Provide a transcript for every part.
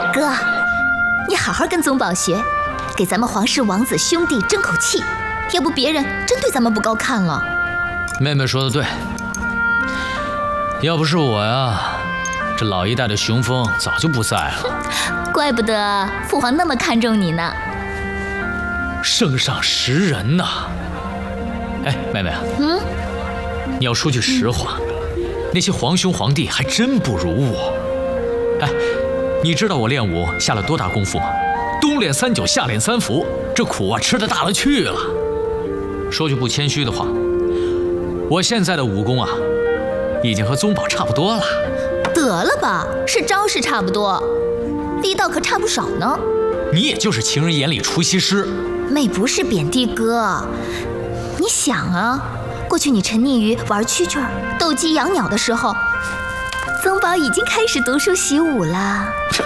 哥，你好好跟宗保学，给咱们皇室王子兄弟争口气，要不别人真对咱们不高看了。 妹妹说的对，要不是我呀，这老一代的雄风早就不在了。 怪不得父皇那么看重你呢。 圣上识人呐。哎，妹妹啊，你要说句实话，那些皇兄皇帝还真不如我。哎，你知道我练武下了多大功夫吗？冬练3九，夏练3伏，这苦啊吃得大了去了。说句不谦虚的话，我现在的武功啊，已经和宗保差不多了。 得了吧，是招式差不多，力道可差不少呢。 你也就是情人眼里出西施。 妹不是贬低哥，你想啊，过去你沉溺于玩蛐蛐、斗鸡、养鸟的时候，宗保已经开始读书习武了。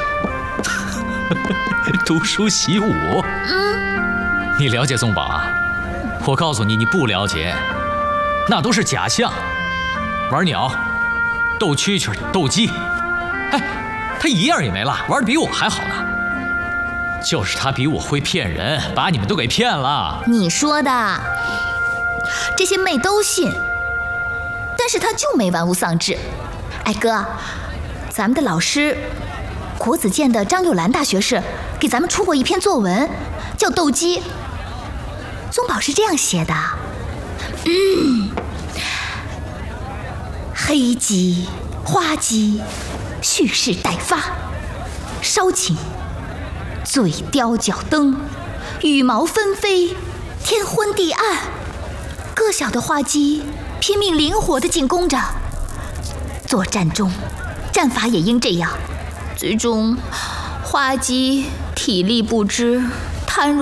读书习武？你了解宗保啊？我告诉你，你不了解，那都是假象。玩鸟、斗蛐蛐、斗鸡，哎，他一样也没落，玩得比我还好呢。就是他比我会骗人，把你们都给骗了。 你说的，这些妹都信，但是他就没玩物丧志。哎哥，咱们的老师国子监的张幼兰大学士给咱们出过一篇作文，叫《斗鸡》。宗保是这样写的：黑鸡、花鸡，蓄势待发，稍寝，嘴叼脚蹬，羽毛纷飞，天昏地暗。个小的花鸡拼命灵活地进攻着，作战中战法也应这样。最终花鸡体力不支，瘫软